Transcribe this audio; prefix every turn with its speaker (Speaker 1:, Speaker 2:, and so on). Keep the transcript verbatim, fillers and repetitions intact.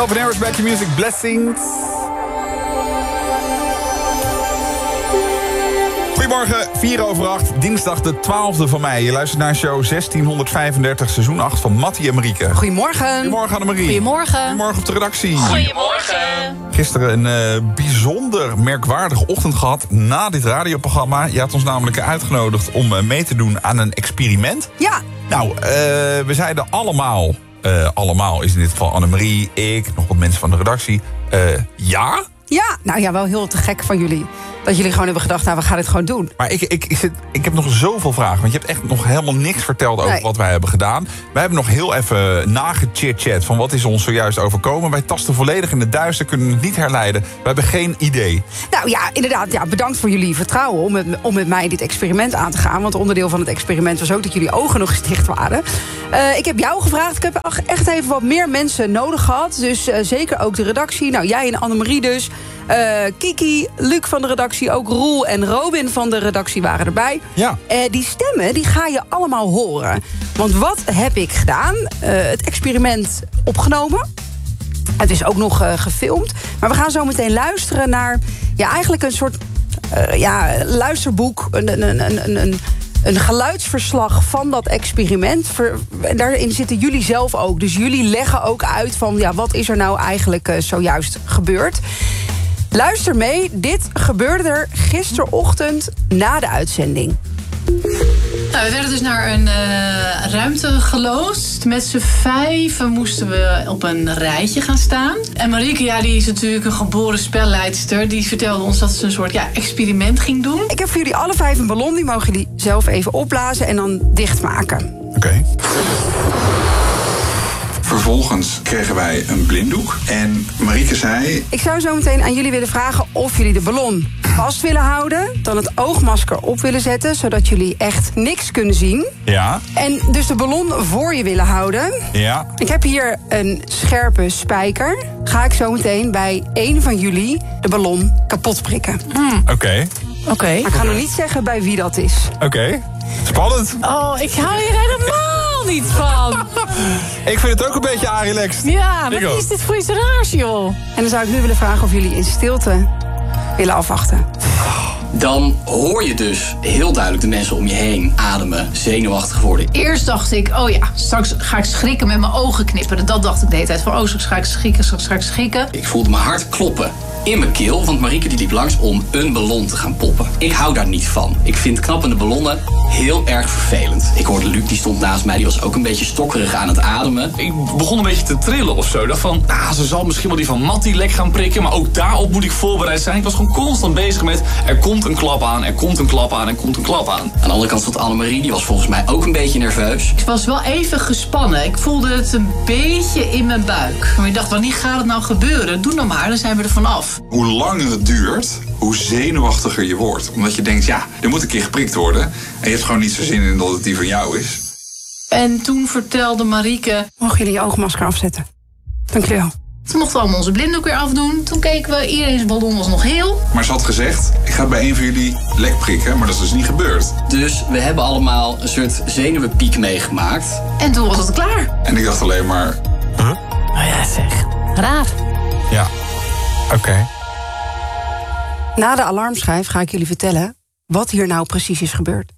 Speaker 1: Calvin Harris, Back to Music, Blessings. Goedemorgen, vier over acht, dinsdag de twaalfde van mei. Je luistert naar show zestienhonderdvijfendertig, seizoen acht van Mattie en Marieke.
Speaker 2: Goedemorgen.
Speaker 1: Goedemorgen Annemarie.
Speaker 2: Goedemorgen.
Speaker 1: Goedemorgen op de redactie.
Speaker 3: Goedemorgen.
Speaker 1: Gisteren een uh, bijzonder merkwaardige ochtend gehad na dit radioprogramma. Je had ons namelijk uitgenodigd om uh, mee te doen aan een experiment.
Speaker 2: Ja.
Speaker 1: Nou, uh, we zeiden allemaal, uh, allemaal is in dit geval Annemarie, ik, nog wat mensen van de redactie, uh, ja...
Speaker 2: Ja, nou ja, wel heel te gek van jullie. Dat jullie gewoon hebben gedacht, nou, we gaan dit gewoon doen.
Speaker 1: Maar ik, ik, ik, zit, ik heb nog zoveel vragen. Want je hebt echt nog helemaal niks verteld over
Speaker 2: nee.
Speaker 1: wat wij hebben gedaan. Wij hebben nog heel even nagechit-chat van wat is ons zojuist overkomen. Wij tasten volledig in het duister, kunnen het niet herleiden. We hebben geen idee.
Speaker 2: Nou ja, inderdaad, ja, bedankt voor jullie vertrouwen om met, om met mij dit experiment aan te gaan. Want onderdeel van het experiment was ook dat jullie ogen nog eens dicht waren. Uh, ik heb jou gevraagd, ik heb echt even wat meer mensen nodig gehad. Dus uh, zeker ook de redactie. Nou, jij en Annemarie dus. Uh, Kiki, Luc van de redactie, ook Roel en Robin van de redactie waren erbij.
Speaker 1: Ja.
Speaker 2: Uh, die stemmen die ga je allemaal horen. Want wat heb ik gedaan? Uh, het experiment opgenomen. Het is ook nog uh, gefilmd. Maar we gaan zo meteen luisteren naar ja, eigenlijk een soort uh, ja, luisterboek. Een, een, een, een, een, een geluidsverslag van dat experiment. Ver, daarin zitten jullie zelf ook. Dus jullie leggen ook uit van ja, wat is er nou eigenlijk uh, zojuist gebeurd. Luister mee, dit gebeurde er gisterochtend na de uitzending.
Speaker 3: Nou, we werden dus naar een uh, ruimte geloosd. Met z'n vijven moesten we op een rijtje gaan staan. En Marieke, ja, die is natuurlijk een geboren spelleidster. Die vertelde ons dat ze een soort ja, experiment ging doen.
Speaker 2: Ik heb voor jullie alle vijf een ballon. Die mogen jullie zelf even opblazen en dan dichtmaken.
Speaker 1: Oké. Okay.
Speaker 4: Vervolgens kregen wij een blinddoek en Marieke zei...
Speaker 2: Ik zou zo meteen aan jullie willen vragen of jullie de ballon vast willen houden. Dan het oogmasker op willen zetten, zodat jullie echt niks kunnen zien.
Speaker 1: Ja.
Speaker 2: En dus de ballon voor je willen houden.
Speaker 1: Ja.
Speaker 2: Ik heb hier een scherpe spijker. Ga ik zo meteen bij één van jullie de ballon kapot prikken.
Speaker 1: Hmm. Oké. Okay.
Speaker 3: Oké. Okay.
Speaker 2: Maar ik ga nog niet zeggen bij wie dat is.
Speaker 1: Oké. Okay. Spannend.
Speaker 3: Oh, ik hou hier helemaal niet van.
Speaker 1: Ik vind het ook een beetje relaxed.
Speaker 3: Ja, wat is dit voor iets raars, joh?
Speaker 2: En dan zou ik nu willen vragen of jullie in stilte willen afwachten.
Speaker 5: Dan hoor je dus heel duidelijk de mensen om je heen ademen, zenuwachtig worden.
Speaker 6: Eerst dacht ik, oh ja, straks ga ik schrikken met mijn ogen knipperen. Dat dacht ik de hele tijd van, oh, straks ga ik schrikken, straks ga ik schrikken.
Speaker 5: Ik voelde mijn hart kloppen in mijn keel, want Marieke die liep langs om een ballon te gaan poppen. Ik hou daar niet van. Ik vind knappende ballonnen heel erg vervelend. Ik hoorde Luc, die stond naast mij, die was ook een beetje stokkerig aan het ademen.
Speaker 7: Ik begon een beetje te trillen of zo. Ik dacht van, ah, ze zal misschien wel die van Mattie lek gaan prikken, maar ook daarop moet ik voorbereid zijn. Ik was gewoon constant bezig met, er komt een klap aan, er komt een klap aan, er komt een klap aan.
Speaker 5: Aan de andere kant stond Annemarie, die was volgens mij ook een beetje nerveus.
Speaker 6: Ik was wel even gespannen. Ik voelde het een beetje in mijn buik. Maar ik dacht, wanneer gaat het nou gebeuren? Doe nou maar, dan zijn we er vanaf.
Speaker 4: Hoe langer het duurt, hoe zenuwachtiger je wordt. Omdat je denkt, ja, er moet een keer geprikt worden. En je hebt gewoon niet zo zin in dat het die van jou is.
Speaker 6: En toen vertelde Marieke...
Speaker 2: Mogen jullie je oogmasker afzetten? Dank jullie wel.
Speaker 6: Toen mochten we allemaal onze blinddoek weer afdoen. Toen keken we, iedereen's ballon was nog heel.
Speaker 4: Maar ze had gezegd, ik ga bij een van jullie lek prikken. Maar dat is dus niet gebeurd.
Speaker 5: Dus we hebben allemaal een soort zenuwenpiek meegemaakt.
Speaker 6: En toen was het klaar.
Speaker 4: En ik dacht alleen maar...
Speaker 1: Huh?
Speaker 6: Oh ja, zeg. Raar.
Speaker 1: Ja. Oké. Okay.
Speaker 2: Na de alarmschijf ga ik jullie vertellen wat hier nou precies is gebeurd.